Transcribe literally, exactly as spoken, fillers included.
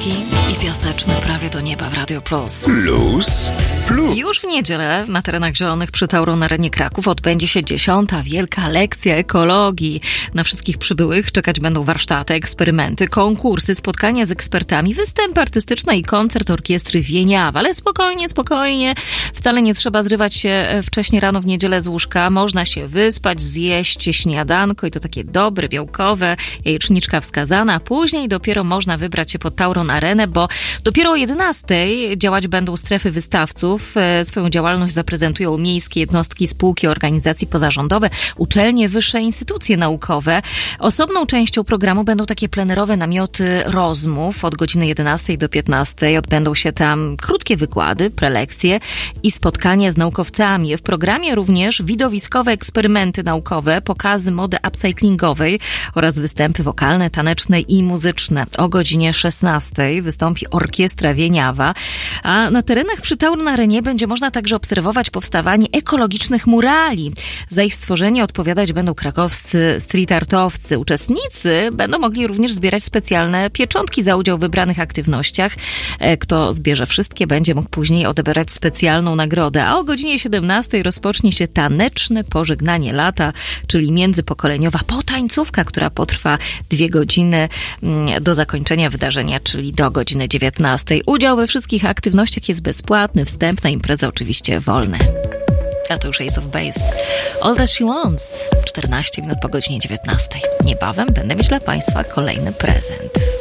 Słodki i piaseczny prawie do nieba w Radio Plus. Plus, plus. Już w niedzielę na terenach zielonych przy Tauron na Arenie Kraków odbędzie się dziesiąta wielka lekcja ekologii. Na wszystkich przybyłych czekać będą warsztaty, eksperymenty, konkursy, spotkania z ekspertami, występy artystyczne i koncert orkiestry Wieniawa. Ale spokojnie, spokojnie. Wcale nie trzeba zrywać się wcześnie rano w niedzielę z łóżka. Można się wyspać, zjeść śniadanko i to takie dobre, białkowe, jajeczniczka wskazana. Później dopiero można wybrać się pod Tauron Arenę, bo dopiero o jedenastej działać będą strefy wystawców. Swoją działalność zaprezentują miejskie jednostki, spółki, organizacje pozarządowe, uczelnie, wyższe instytucje naukowe. Osobną częścią programu będą takie plenerowe namioty rozmów. Od godziny jedenastej do piętnastej odbędą się tam krótkie wykłady, prelekcje i spotkania z naukowcami. W programie również widowiskowe eksperymenty naukowe, pokazy mody upcyclingowej oraz występy wokalne, taneczne i muzyczne. O godzinie szesnastej wystąpi orkiestra Wieniawa, a na terenach przy Tauron Arenie będzie można także obserwować powstawanie ekologicznych murali. Za ich stworzenie odpowiadać będą krakowscy street artowcy. Uczestnicy będą mogli również zbierać specjalne pieczątki za udział w wybranych aktywnościach. Kto zbierze wszystkie, będzie mógł później odebrać specjalną nagrodę. A o godzinie siedemnastej rozpocznie się taneczne pożegnanie lata, czyli międzypokoleniowa potańcówka, która potrwa dwie godziny do zakończenia wydarzenia, czyli do godziny dziewiętnastej. Udział we wszystkich aktywnościach jest bezpłatny, wstęp na imprezę oczywiście wolny. A to już Ace of Base. All That She Wants. czternaście minut po godzinie dziewiętnastej. Niebawem będę mieć dla Państwa kolejny prezent.